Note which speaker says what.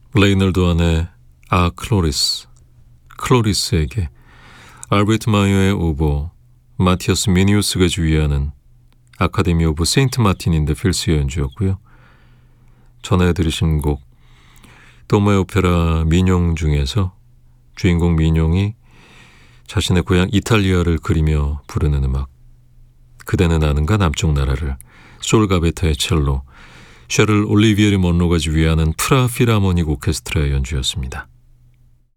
Speaker 1: 레이널드 안의 아 클로리스, 클로리스에게 알베르트 마이어의 오보 마티아스 미니우스가 주의하는 아카데미 오브 세인트 마틴 인 더 필스의 연주였고요. 전에 들으신 곡 도마의 오페라 민용 중에서 주인공 민용이 자신의 고향 이탈리아를 그리며 부르는 음악, 그대는 아는가 남쪽 나라를, 솔 가베타의 첼로, 셰를 올리비에르 먼로가 지휘하는 프라 필하모닉 오케스트라의 연주였습니다.